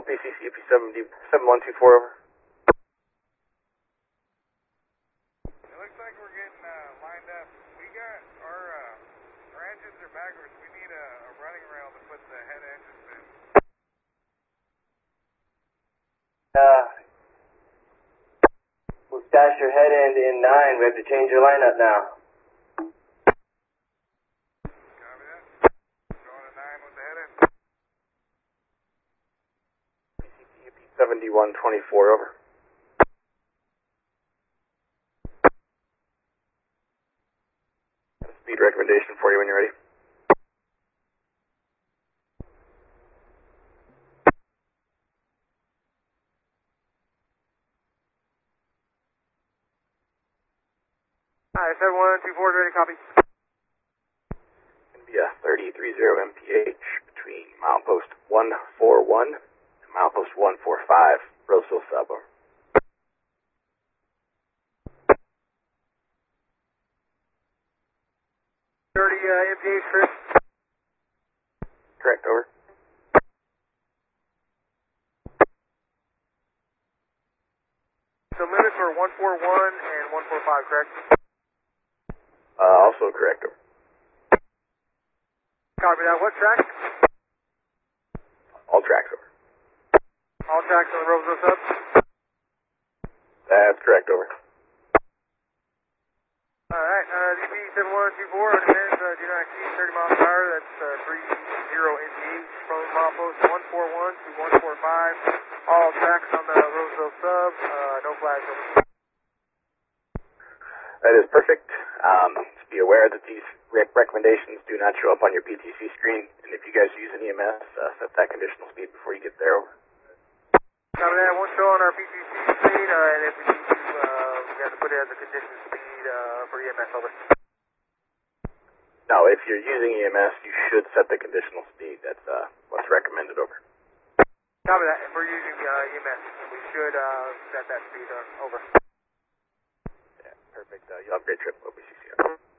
OPCC AP 7124 over. It looks like we're getting lined up. We got our engines are backwards. We need a running rail to put the head engines in. We'll stash your head end in 9. We have to change your lineup now. Copy that. Going to 9 with the head end. OPCC AP 7124 over. Speed recommendation for you when you're ready. Alright, 7124 ready, copy. Going to be a 3030 mph between milepost 141 and milepost 145, Roseville sub. Over. 30 mph, Chris. Correct, over. So limits are 141 and 145, correct? Also correct, over. Copy that. What track? All tracks, over. All tracks on the Roseville sub? That's correct, over. Alright, DP 7124, understands, do not exceed 30 miles per hour, that's 30 mph from milepost 141 to 145. All tracks on the Roseville sub, no flags over. That is perfect. Just be aware that these recommendations do not show up on your PTC screen, and if you guys use an EMS, set that conditional speed before you get there, over. Copy that, won't show on our PTC screen, and if we need to, we have to put it as a condition speed for EMS, over. No, if you're using EMS, you should set the conditional speed. That's what's recommended, over. Copy that, if we're using EMS, we should set that speed, over. Yeah, perfect. You'll have a great trip, OPCC.